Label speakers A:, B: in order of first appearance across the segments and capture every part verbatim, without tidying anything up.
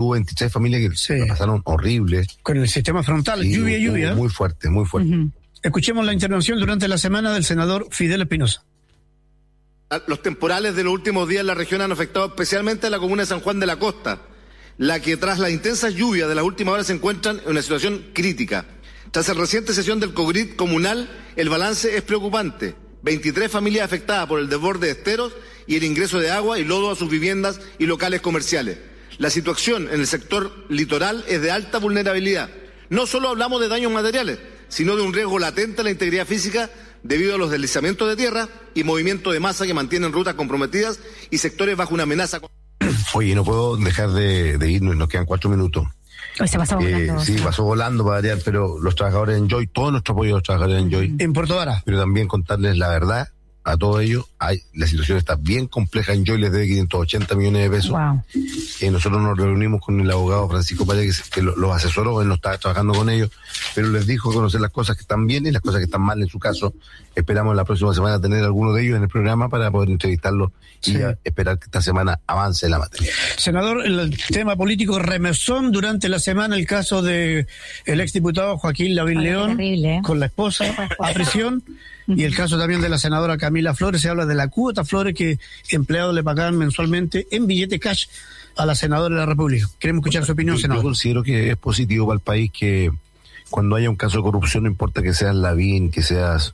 A: hubo veintitrés familias que sí. pasaron horrible.
B: Con el sistema frontal, sí, lluvia, lluvia.
A: Muy fuerte, muy fuerte. Uh-huh.
B: Escuchemos la intervención durante la semana del senador Fidel Espinosa.
C: Los temporales de los últimos días en la región han afectado especialmente a la comuna de San Juan de la Costa, la que tras las intensas lluvias de las últimas horas se encuentran en una situación crítica. Tras la reciente sesión del COGRID comunal, el balance es preocupante. veintitrés familias afectadas por el desborde de esteros y el ingreso de agua y lodo a sus viviendas y locales comerciales. La situación en el sector litoral es de alta vulnerabilidad. No solo hablamos de daños materiales, sino de un riesgo latente a la integridad física debido a los deslizamientos de tierra y movimiento de masa que mantienen rutas comprometidas y sectores bajo una amenaza.
A: Oye, no puedo dejar de, de irnos, nos quedan cuatro minutos.
D: Hoy se pasó volando.
A: Eh, sí, pasó volando para variar, pero los trabajadores en Enjoy, todo nuestro apoyo a los trabajadores en Enjoy.
B: En Puerto Vara.
A: Pero también contarles la verdad a todos ellos. Hay, la situación está bien compleja. Enjoy les debe quinientos ochenta millones de pesos.
D: Wow.
A: Eh, nosotros nos reunimos con el abogado Francisco Párez, que, que lo, los asesoró, él no estaba trabajando con ellos, pero les dijo conocer las cosas que están bien y las cosas que están mal en su caso. Esperamos la próxima semana tener alguno de ellos en el programa para poder entrevistarlos y sí. esperar que esta semana avance la materia.
B: Senador, el tema político remesón durante la semana el caso de el exdiputado Joaquín Lavín León terrible, ¿eh? Con la esposa a prisión y el caso también de la senadora Camila Flores. Se habla de la cuota Flores que empleados le pagan mensualmente en billete cash a la senadora de la República. Queremos escuchar su opinión,
A: yo,
B: senador.
A: Yo considero que es positivo para el país que cuando haya un caso de corrupción, no importa que seas Lavín, que seas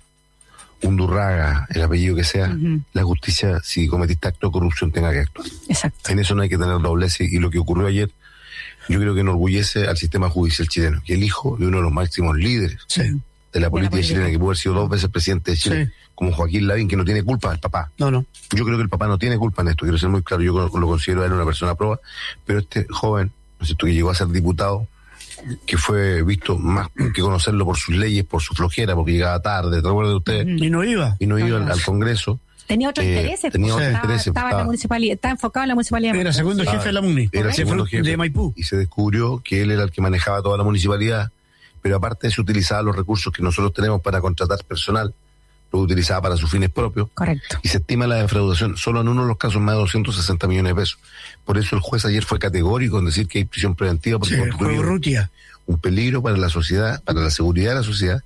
A: Undurraga, el apellido que sea, uh-huh. la justicia, si cometiste acto de corrupción, tenga que actuar.
D: Exacto.
A: En eso no hay que tener doblez, y lo que ocurrió ayer, yo creo que enorgullece al sistema judicial chileno, que el hijo de uno de los máximos líderes
B: sí.
A: de la política chilena, que pudo haber sido dos veces presidente de Chile, sí. como Joaquín Lavín, que no tiene culpa, el papá.
B: No, no.
A: Yo creo que el papá no tiene culpa en esto, quiero ser muy claro, yo lo considero a él una persona proba, pero este joven, ¿no es cierto?, que llegó a ser diputado, que fue visto más que conocerlo por sus leyes, por su flojera, porque llegaba tarde, ¿te acuerdas de usted?
B: Y no iba.
A: Y no iba al, al Congreso.
D: Tenía otros
A: eh,
D: intereses.
A: Tenía
D: otros
A: otros
D: estaba,
A: intereses.
D: Estaba, en la municipalidad, estaba enfocado en la municipalidad.
B: Era segundo jefe ah, de la MUNI.
A: Era segundo jefe
B: de Maipú.
A: Y se descubrió que él era el que manejaba toda la municipalidad, pero aparte se utilizaba los recursos que nosotros tenemos para contratar personal, lo utilizaba para sus fines propios.
D: Correcto.
A: Y se estima la defraudación solo en uno de los casos más de doscientos sesenta millones de pesos. Por eso el juez ayer fue categórico en decir que hay prisión preventiva porque
B: sí,
A: constituye un peligro para la sociedad, para la seguridad de la sociedad,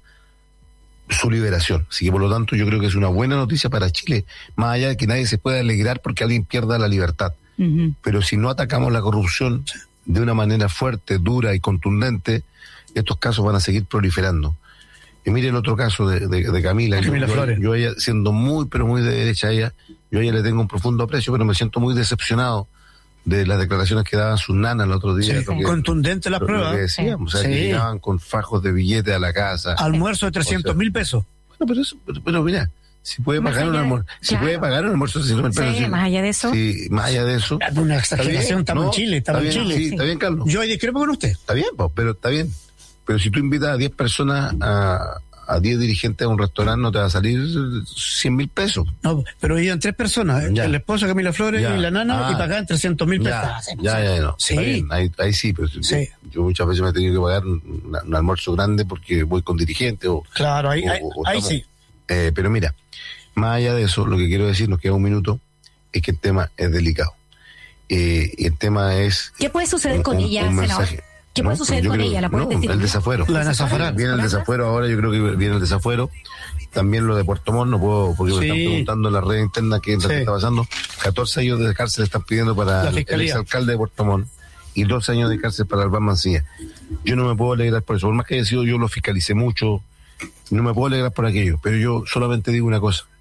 A: su liberación. Así que por lo tanto yo creo que es una buena noticia para Chile, más allá de que nadie se pueda alegrar porque alguien pierda la libertad. Uh-huh. Pero si no atacamos la corrupción de una manera fuerte, dura y contundente, estos casos van a seguir proliferando. Y miren otro caso de, de, de Camila.
B: Camila
A: yo,
B: Flores.
A: Yo, yo ella, siendo muy, pero muy de derecha a ella, yo a ella le tengo un profundo aprecio, pero me siento muy decepcionado de las declaraciones que daban sus nanas el otro día.
B: Sí, que, contundente la prueba.
A: Lo que decíamos, sí. O sea, sí. que llegaban con fajos de billetes a la casa.
B: Almuerzo de trescientos mil o sea, pesos.
A: Bueno, pero eso, pero, pero mira, si puede pagar un almuerzo, de, si claro. puede pagar un almuerzo de trescientos mil pesos.
D: Sí, sí, más allá de eso.
A: Sí, más allá de eso.
B: Una exageración, estamos no, en Chile, estamos en Chile.
A: Sí, sí, está bien, Carlos.
B: Yo ahí discrepo con usted.
A: Está bien, pues, pero está bien. Pero si tú invitas a diez personas a... a diez dirigentes de un restaurante no te va a salir cien mil pesos.
B: No, pero iban tres personas, ya. el esposo Camila Flores ya. y la nana, ah, y pagaban trescientos mil pesos.
A: Ya, ya, ya, no.
B: Sí.
A: Bien, ahí, ahí sí, pero sí. Yo, yo muchas veces me he tenido que pagar un, un almuerzo grande porque voy con dirigentes o...
B: Claro, ahí,
A: o,
B: ahí,
A: o
B: ahí
A: estamos,
B: sí.
A: Eh, pero mira, más allá de eso, lo que quiero decir, nos queda un minuto, es que el tema es delicado. Eh, y el tema es...
D: ¿Qué puede suceder un, con un, ella,
A: un mensaje.
D: ¿Qué puede
A: no,
D: suceder con
A: creo,
D: ella? ¿La
A: no, el desafuero.
B: La desafuero.
A: Viene el desafuero ahora, yo creo que viene el desafuero. También lo de Puerto Montt, no puedo, porque sí. me están preguntando en la red interna qué sí. está pasando. catorce años de cárcel están pidiendo para el exalcalde de Puerto Montt y doce años de cárcel para Albán Mancilla. Yo no me puedo alegrar por eso, por más que haya sido yo lo fiscalicé mucho, no me puedo alegrar por aquello, pero yo solamente digo una cosa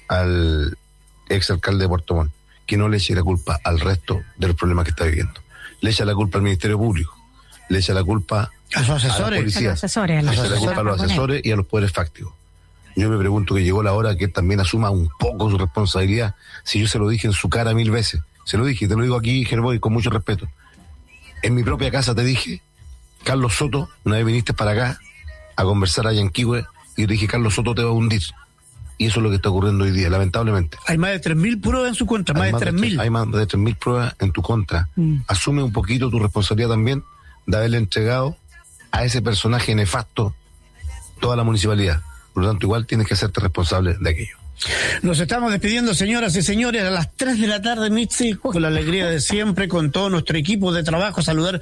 A: al exalcalde de Puerto Montt, que no le eche la culpa al resto de los problemas que está viviendo. Le echa la culpa al Ministerio Público, le echa la culpa
B: a los asesores,
A: a la policía,
D: a los asesores, a
A: le
D: los
A: echa la culpa a los asesores y a los poderes fácticos. Yo me pregunto que llegó la hora que él también asuma un poco su responsabilidad. Si yo se lo dije en su cara mil veces, se lo dije, te lo digo aquí, Gerboy, con mucho respeto. En mi propia casa te dije, Carlos Soto, una vez viniste para acá a conversar a Yanquihue y te dije, Carlos Soto te va a hundir. Y eso es lo que está ocurriendo hoy día, lamentablemente.
B: Hay más de tres mil pruebas en su contra, más, más de tres mil.
A: Hay más de tres mil pruebas en tu contra. Mm. Asume un poquito tu responsabilidad también de haberle entregado a ese personaje nefasto toda la municipalidad. Por lo tanto, igual tienes que hacerte responsable de aquello.
B: Nos estamos despidiendo, señoras y señores, a las tres de la tarde, Mitzi, con la alegría de siempre, con todo nuestro equipo de trabajo, saludar